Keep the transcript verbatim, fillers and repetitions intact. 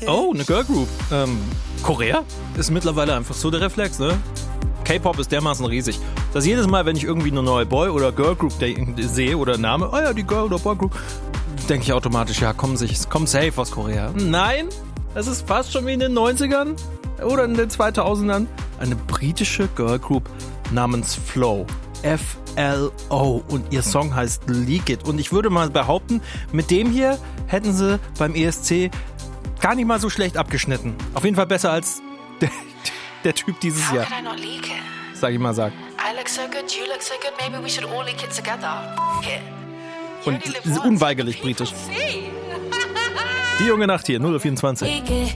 Oh, eine Girlgroup. Ähm, Korea? Ist mittlerweile einfach so der Reflex, ne? K-Pop ist dermaßen riesig, dass jedes Mal, wenn ich irgendwie eine neue Boy- oder Girlgroup sehe oder Name, oh ja, die Girl- oder Boygroup, denke ich automatisch, ja, kommen sich, kommt safe aus Korea. Nein, das ist fast schon wie in den neunzigern oder in den zweitausendern. Eine britische Girlgroup namens Flow. F L O. Und ihr Song heißt Leak It. Und ich würde mal behaupten, mit dem hier hätten sie beim E S C gar nicht mal so schlecht abgeschnitten. Auf jeden Fall besser als der, der Typ dieses Jahr. Sag ich mal, sag. I look so good, you look so good, maybe we should all leak it together. Here. Und unweigerlich britisch. Die junge Nacht hier, null Uhr vierundzwanzig.